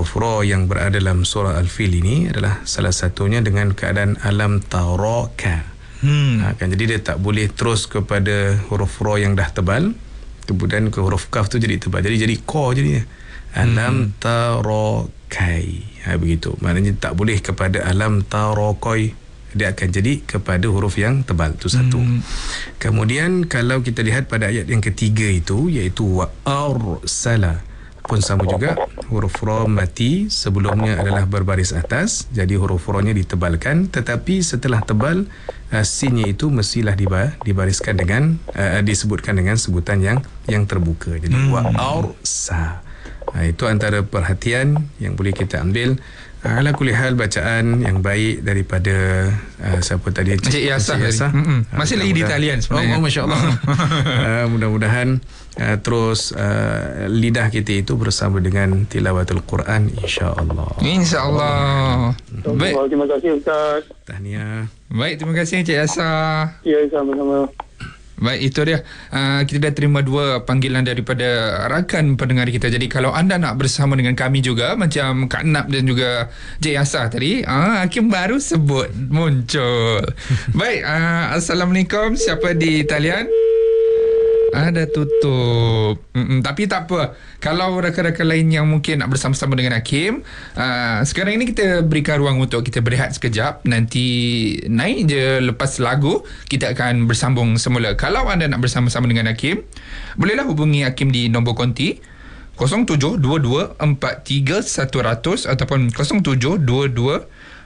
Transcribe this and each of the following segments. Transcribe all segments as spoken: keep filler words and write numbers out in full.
huruf ra yang berada dalam surah Al-Fil ini adalah salah satunya dengan keadaan alam taraka. Hmm. Ha, kan, jadi dia tak boleh terus kepada huruf ra yang dah tebal, kemudian ke huruf kaf tu jadi tebal. Jadi jadi qa jadinya. Alam hmm. tarakai. Ha, begitu. Maknanya tak boleh kepada alam tarakoi. Dia akan jadi kepada huruf yang tebal. Itu satu. Hmm. Kemudian kalau kita lihat pada ayat yang ketiga itu, iaitu wa arsala, pun sama juga, huruf ra mati sebelumnya adalah berbaris atas, jadi huruf ra-nya ditebalkan, tetapi setelah tebal uh, sinnya itu mestilah dibariskan dengan uh, disebutkan dengan sebutan yang yang terbuka. Jadi hmm. wa arsa. Uh, itu antara perhatian yang boleh kita ambil. Uh, ala kulli hal, bacaan yang baik daripada uh, siapa tadi, Encik Yasah, Yasah. Mm-hmm. Masih uh, lagi di talian sebenarnya. Oh, masya-Allah. uh, mudah-mudahan uh, terus uh, lidah kita itu bersama dengan tilawatul Quran, insya-Allah. Insya-Allah. Baik. Terima kasih Ustaz. Tahniah. Baik, terima kasih Encik Yasah. Ya, sama-sama. Baik, itu dia. Uh, kita dah terima dua panggilan daripada rakan pendengar kita. Jadi kalau anda nak bersama dengan kami juga, macam Kak Nap dan juga Cik Yasah tadi, uh, Hakim baru sebut muncul. Baik, uh, Assalamualaikum. Siapa di talian? Ada tutup. Mm-mm, tapi tak apa. Kalau rakan-rakan lain yang mungkin nak bersama-sama dengan Hakim, uh, sekarang ini kita berikan ruang untuk kita berehat sekejap. Nanti naik je lepas lagu, kita akan bersambung semula. Kalau anda nak bersama-sama dengan Hakim, bolehlah hubungi Hakim di nombor konti kosong tujuh dua dua empat tiga satu kosong kosong ataupun kosong tujuh dua dua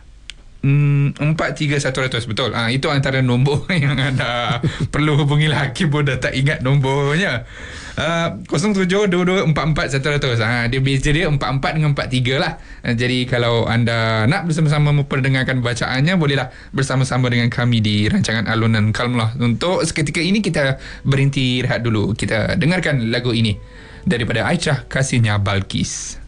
empat tiga satu kosong kosong. Betul. Ah, itu antara nombor yang anda perlu hubungilah. Hakim pun dah tak ingat nombornya. Uh, kosong tujuh dua dua empat empat satu kosong kosong. Ah, dia beza dia empat empat dengan empat tiga lah. Uh, jadi kalau anda nak bersama-sama memperdengarkan bacaannya, bolehlah bersama-sama dengan kami di rancangan Alunan Kalamullah. Untuk seketika ini kita berhenti rehat dulu. Kita dengarkan lagu ini daripada Aisyah Kasihnya Balkis.